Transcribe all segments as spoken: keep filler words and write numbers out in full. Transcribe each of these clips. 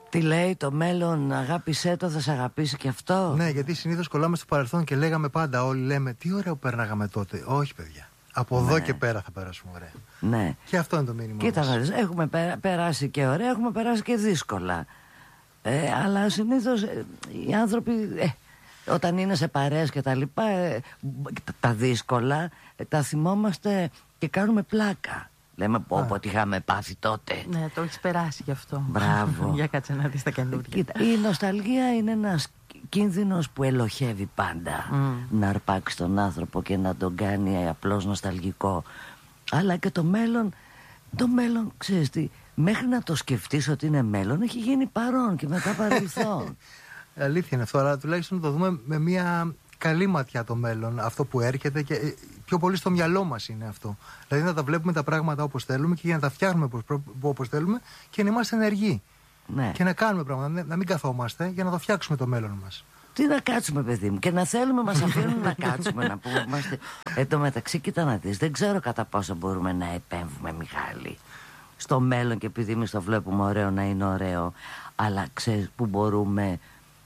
Τι λέει το μέλλον, αγάπησέ το, θα σε αγαπήσει και αυτό. Ναι, γιατί συνήθως κολλάμε στο παρελθόν και λέγαμε πάντα, όλοι λέμε, τι ωραίο πέρναγαμε τότε. Όχι, παιδιά. Από ναι. εδώ και πέρα θα περάσουμε ωραία. Ναι. Και αυτό είναι το μήνυμα. Κοίτα, μας. Έχουμε περάσει και ωραία, έχουμε περάσει και δύσκολα. Ε, αλλά συνήθως ε, οι άνθρωποι, ε, όταν είναι σε παρέες και τα λοιπά, ε, τα δύσκολα, ε, τα θυμόμαστε και κάνουμε πλάκα. Λέμε πω πω τι είχαμε πάθει τότε. Ναι, το έχεις περάσει γι' αυτό. Μπράβο. Για κάτσε να δεις τα καινούργια. Κοίτα, η νοσταλγία είναι ένας κίνδυνος που ελοχεύει πάντα. Mm. Να αρπάξει τον άνθρωπο και να τον κάνει απλώς νοσταλγικό. Αλλά και το μέλλον, το μέλλον, ξέρεις τι, μέχρι να το σκεφτείς ότι είναι μέλλον, έχει γίνει παρόν και μετά παρελθόν. Αλήθεια είναι αυτό, αλλά τουλάχιστον να το δούμε με μια καλή ματιά το μέλλον, αυτό που έρχεται, και πιο πολύ στο μυαλό μας είναι αυτό. Δηλαδή να τα βλέπουμε τα πράγματα όπως θέλουμε και για να τα φτιάχνουμε όπως θέλουμε και να είμαστε ενεργοί. Ναι. Και να κάνουμε πράγματα, να μην καθόμαστε, για να το φτιάξουμε το μέλλον μας. Τι να κάτσουμε, παιδί μου, και να θέλουμε, μας αφήνουν να κάτσουμε, να πούμε. Είμαστε... Εν τω μεταξύ, κοίτα να δεις, δεν ξέρω κατά πόσο μπορούμε να επέμβουμε, Μιχάλη, στο μέλλον, και επειδή εμείς το βλέπουμε ωραίο, να είναι ωραίο, αλλά ξέρεις που μπορούμε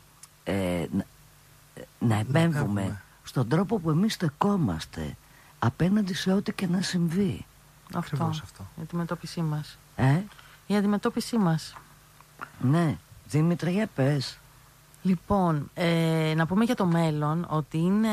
ε, να, να επέμβουμε να στον τρόπο που εμείς στεκόμαστε απέναντι σε ό,τι και να συμβεί. Αυτό, αυτό. Η αντιμετώπιση μας. Ε? Η αντιμετώπιση μας. Ναι, Δήμητρα, για πες. Λοιπόν, ε, να πούμε για το μέλλον ότι είναι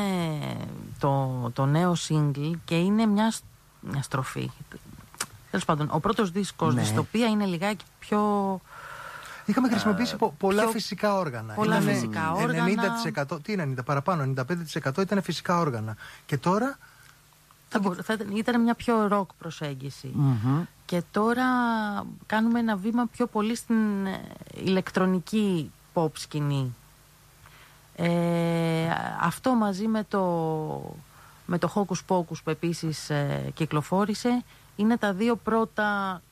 το, το νέο single και είναι μια, μια στροφή. Τέλος πάντων, ο πρώτος δίσκος, ναι, Δυστοπία, είναι λιγάκι πιο... Είχαμε χρησιμοποιήσει πο, πολλά πιο... φυσικά όργανα. Πολλά Ήτανε φυσικά όργανα. ενενήντα τοις εκατό, τι είναι, ενενήντα παραπάνω, ενενήντα πέντε τοις εκατό ήταν φυσικά όργανα. Και τώρα... Θα, θα, ήταν μια πιο ροκ προσέγγιση. Mm-hmm. Και τώρα κάνουμε ένα βήμα πιο πολύ στην ηλεκτρονική pop σκηνή. Ε, αυτό μαζί με το, με το Hocus Pocus που επίσης ε, κυκλοφόρησε είναι τα δύο πρώτα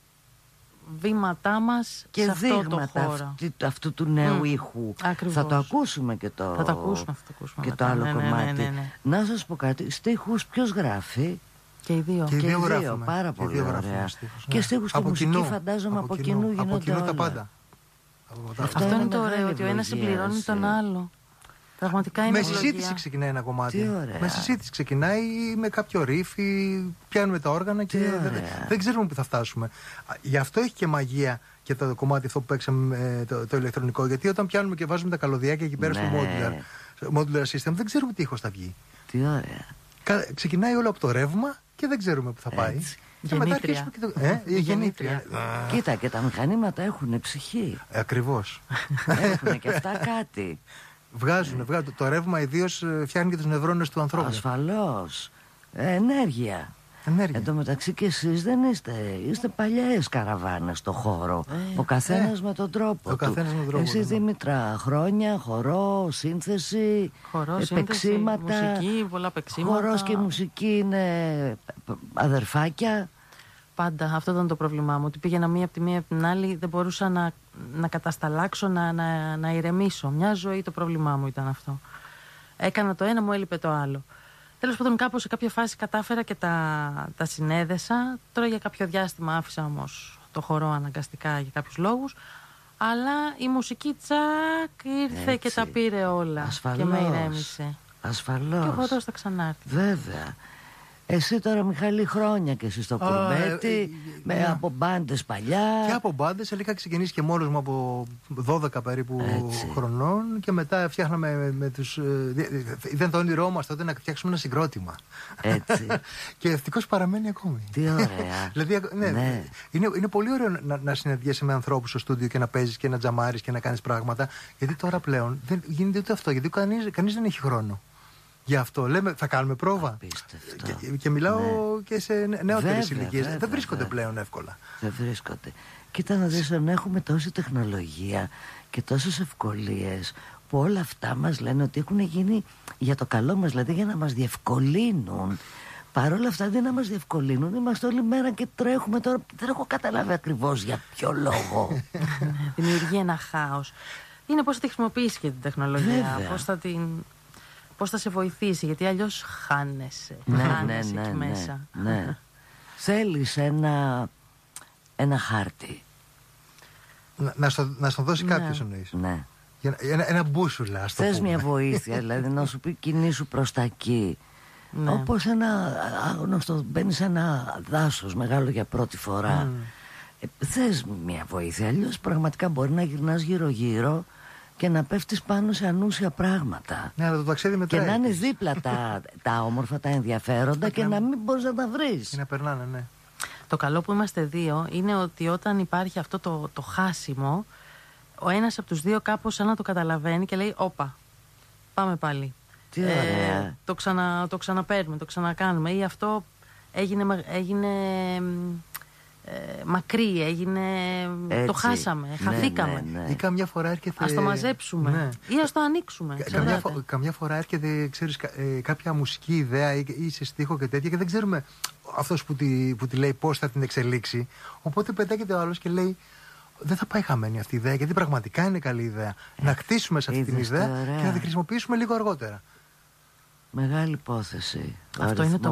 βήματά μας και σε αυτό το χώρο. Αυτή, αυτού του νέου mm. ήχου. Ακριβώς. Θα το ακούσουμε και το, θα το, ακούσουμε, θα το, ακούσουμε και το άλλο ναι, κομμάτι. Ναι, ναι, ναι, ναι. Να σας πω κάτι, στίχους ποιος γράφει? Και οι δύο. Και οι δύο, και οι δύο πάρα πολύ δύο ωραία. Στίχους, ναι. Και στίχους και μουσική κοινού. φαντάζομαι από, από κοινού, κοινού γίνονται από κοινού όλα. τα πάντα. Αυτό, Αυτό είναι, είναι το ωραίο, ότι ο ένας συμπληρώνει τον άλλο. Πραγματικά είναι με συζήτηση ξεκινάει ένα κομμάτι. Με συζήτηση ξεκινάει με κάποιο ρίφι, πιάνουμε τα όργανα και δεν, δεν ξέρουμε που θα φτάσουμε. Γι' αυτό έχει και μαγεία και το κομμάτι αυτό που παίξαμε το, το ηλεκτρονικό. Γιατί όταν πιάνουμε και βάζουμε τα καλωδιάκια εκεί πέρα, ναι, στο modular, modular system, δεν ξέρουμε τι ήχος θα βγει. Τι ωραία. Ξεκινάει όλο από το ρεύμα και δεν ξέρουμε που θα πάει. Έτσι. Και μετά και το... ε, η γεννήτρια. Κοίτα, και τα μηχανήματα έχουν ψυχή. Ε, ακριβώς. Έχουν και αυτά κάτι. Βγάζουν, βγάζουν. Το ρεύμα ιδίως φτιάχνει και τους νευρώνες του ανθρώπου. Ασφαλώς. Ε, ενέργεια. Ενέργεια. Εν τω μεταξύ και εσείς δεν είστε, είστε παλιές καραβάνες στο χώρο. Ε, ο καθένας ε, με τον τρόπο ο του. Με τον τρόπο, εσύ ναι. Δήμητρα, χρόνια, χορό, σύνθεση, χορό, επεξήματα, σύνθεση, μουσική, πολλά παίξήματα. Χορός και μουσική είναι αδερφάκια. Πάντα αυτό ήταν το πρόβλημά μου. Ότι πήγαινα μία από τη μία από την άλλη, δεν μπορούσα να, να κατασταλάξω, να, να, να ηρεμήσω. Μια ζωή το πρόβλημά μου ήταν αυτό. Έκανα το ένα, μου έλειπε το άλλο. Τέλος πάντων, κάπως σε κάποια φάση κατάφερα και τα, τα συνέδεσα. Τώρα για κάποιο διάστημα άφησα όμως το χορό αναγκαστικά για κάποιους λόγους. Αλλά η μουσική τσακ ήρθε. Έτσι. Και τα πήρε όλα. Ασφαλώς. Και με ηρέμησε. Ασφαλώς. Και ο χορός θα ξανάρθει. Βέβαια. Εσύ τώρα, Μιχάλη, χρόνια και εσύ στο κουρμπέτι, ε, ε, με ε, από μπάντες παλιά. Και από μπάντες, είχα ξεκινήσει και μόνος μου από δώδεκα περίπου έτσι. Χρονών και μετά φτιάχναμε με, με τους... Ε, ήταν το όνειρό μας τότε να φτιάξουμε ένα συγκρότημα. Έτσι. Και ευτυχώς παραμένει ακόμη. Τι ωραία. Δηλαδή, ναι, ναι. Είναι, είναι πολύ ωραίο να, να συναντιέσαι με ανθρώπους στο στούντιο και να παίζεις και να τζαμάρεις και να κάνεις πράγματα. Γιατί τώρα πλέον δεν γίνεται ούτε αυτό, γιατί κανείς, κανείς δεν έχει χρόνο. Γι' αυτό λέμε, θα κάνουμε πρόβα. Και, και μιλάω ναι. και σε νεότερες ηλικίες. Δεν βρίσκονται βέβαια. Πλέον εύκολα. Δεν βρίσκονται. Κοίτα να δεις, αν έχουμε τόση τεχνολογία και τόσες ευκολίες, που όλα αυτά μας λένε ότι έχουν γίνει για το καλό μας, δηλαδή για να μας διευκολύνουν. Παρ' όλα αυτά, αντί να μας διευκολύνουν, είμαστε όλη μέρα και τρέχουμε τώρα. Δεν έχω καταλάβει ακριβώς για ποιο λόγο. Δημιουργεί ένα χάος. Είναι πώς θα τη χρησιμοποιήσει και την τεχνολογία. Πώς θα την... Πώς θα σε βοηθήσει, γιατί αλλιώς χάνεσαι. Ναι, χάνεσαι ναι, ναι, εκεί ναι, μέσα. Ναι. Θέλεις ένα, ένα χάρτη. Να, να, στο, να στο δώσει Ναι. κάποιος εννοείς. Ναι. Για, ένα, ένα μπούσουλα, ας το Θες πούμε. μια βοήθεια, δηλαδή να σου πει κινήσου προς τα εκεί. Ναι. Όπως ένα άγνωστο, μπαίνει σε ένα δάσος μεγάλο για πρώτη φορά. Mm. Ε, θες μια βοήθεια, αλλιώς πραγματικά μπορεί να γυρνάς γύρω-γύρω και να πέφτεις πάνω σε ανούσια πράγματα. Ναι, αλλά το ταξίδι Και μετράει. να είναι επίσης. δίπλα τα, τα όμορφα, τα ενδιαφέροντα και να μην μπορείς να τα βρεις. Και να περνάνε, ναι. Το καλό που είμαστε δύο είναι ότι όταν υπάρχει αυτό το, το χάσιμο, ο ένας από τους δύο κάπως σαν να το καταλαβαίνει και λέει όπα, πάμε πάλι. Τι ωραία. το, ξανα, το ξαναπαίρνουμε, το ξανακάνουμε. Ή αυτό έγινε, μα- έγινε ε, μακρύ, έγινε, Έτσι. το χάσαμε, Ναι, χαθήκαμε. ναι, ναι. Ή καμιά φορά έρχεται. Ας το μαζέψουμε Ναι. ή ας το ανοίξουμε. Κα- Ξέρετε. Καμιά, φο- καμιά φορά έρχεται, ξέρεις, κα- ε, κάποια μουσική ιδέα ή, ή σε στίχο και τέτοια και δεν ξέρουμε αυτός που τη, που τη λέει πώς θα την εξελίξει. Οπότε πετάγεται ο άλλος και λέει δεν θα πάει χαμένη αυτή η ιδέα γιατί πραγματικά είναι καλή ιδέα. Να χτίσουμε σε αυτή την είδες τι ιδέα ωραία. και να την χρησιμοποιήσουμε λίγο αργότερα. Μεγάλη υπόθεση. Αυτό είναι το